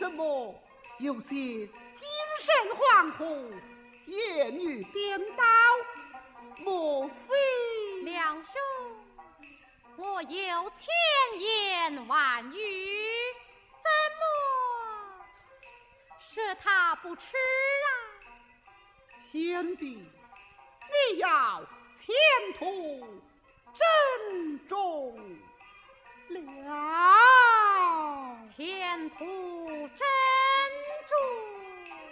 怎么有些精神恍惚，言语颠倒？莫非梁兄，我有千言万语，怎么使他不吃啊？ 贤弟，你要前途正